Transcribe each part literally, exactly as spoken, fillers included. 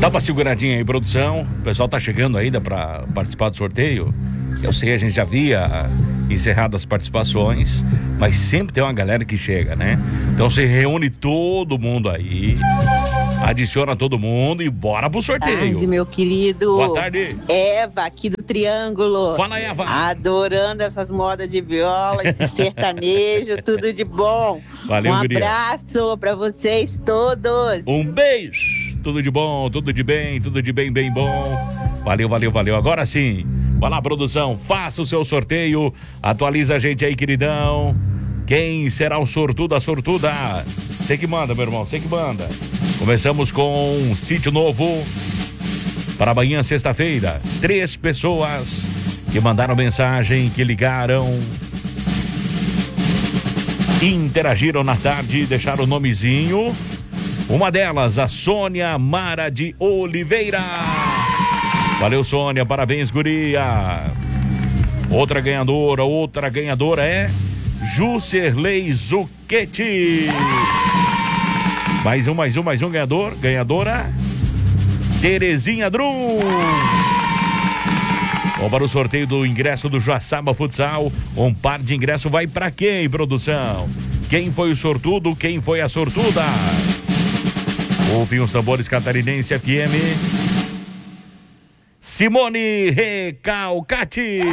Dá uma seguradinha aí, produção. O pessoal tá chegando ainda para participar do sorteio. Eu sei, a gente já havia encerrado as participações, mas sempre tem uma galera que chega, né? Então se reúne todo mundo aí, adiciona todo mundo e bora pro sorteio. Boa tarde, meu querido. Boa tarde. Eva, aqui do Triângulo. Fala, Eva. Adorando essas modas de viola, esse sertanejo, tudo de bom. Valeu, um guria. abraço pra vocês todos. Um beijo. Tudo de bom, tudo de bem, tudo de bem, bem bom. Valeu, valeu, valeu. Agora sim. Vai lá, produção, faça o seu sorteio. Atualiza a gente aí, queridão. Quem será o sortudo, a sortuda? Você que manda, meu irmão, você que manda. Começamos com um Sítio Novo. Para amanhã, sexta-feira. Três pessoas que mandaram mensagem, que ligaram, interagiram na tarde, deixaram o nomezinho. Uma delas, a Sônia Mara de Oliveira. Valeu, Sônia, parabéns, guria. Outra ganhadora, outra ganhadora é Juscerlei Zucchetti. Mais um, mais um, mais um ganhador, ganhadora Terezinha Drum. Vamos para o sorteio do ingresso do Joaçaba Futsal. Um par de ingresso vai para quem, produção? Quem foi o sortudo, quem foi a sortuda? Ouve os tambores Catarinense F M. Simone Recalcati.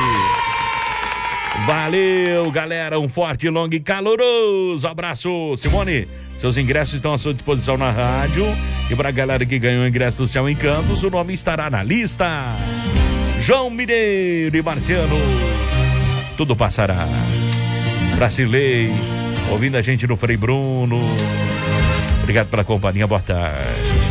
Valeu, galera, um forte, longo e caloroso abraço. Simone, seus ingressos estão à sua disposição na rádio. E para a galera que ganhou o ingresso do Céu Encantos, o nome estará na lista. João Mineiro e Marciano, tudo passará. Bracilei, ouvindo a gente no Frei Bruno. Obrigado pela companhia, boa tarde.